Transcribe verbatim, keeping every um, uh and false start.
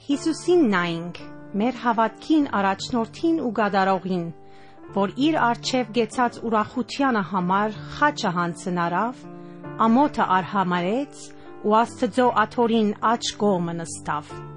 Հիսուսին նայինք, մեր հավատքին առաջնորդին ու գադարողին, որ իր առջև գեցած ուրախությանը համար խաչը հանձնարավ, ամոթը արհամարեց ու Աստծո աթոռին աջ կողմը նստավ։